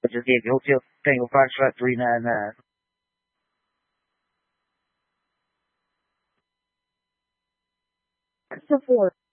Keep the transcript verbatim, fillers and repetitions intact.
just gave you Hotel Tango Foxtrot three nine nine. Support.